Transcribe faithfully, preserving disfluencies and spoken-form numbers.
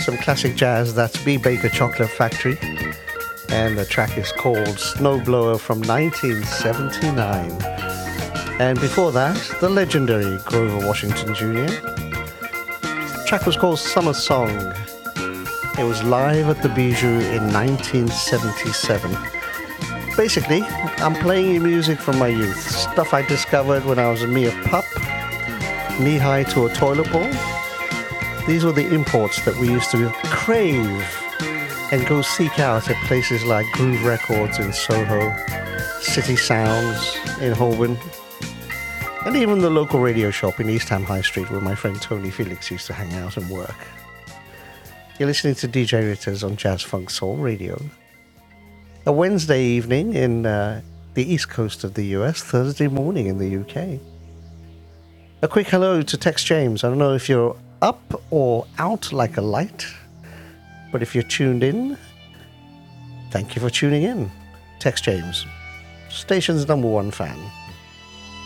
some classic jazz. That's B. Baker Chocolate Factory. And the track is called Snowblower from nineteen seventy-nine. And before that, the legendary Grover Washington Junior The track was called Summer Song. It was live at the Bijou in nineteen seventy-seven. Basically, I'm playing you music from my youth. Stuff I discovered when I was a mere pup, knee-high to a toilet bowl. These were the imports that we used to crave and go seek out at places like Groove Records in Soho, City Sounds in Holborn, and even the local radio shop in East Ham High Street where my friend Tony Felix used to hang out and work. You're listening to D J Ritters on Jazz Funk Soul Radio. A Wednesday evening in uh, the east coast of the U S, Thursday morning in the U K. A quick hello to Tex James. I don't know if you're up or out like a light, but if you're tuned in, thank you for tuning in. Tex James, station's number one fan.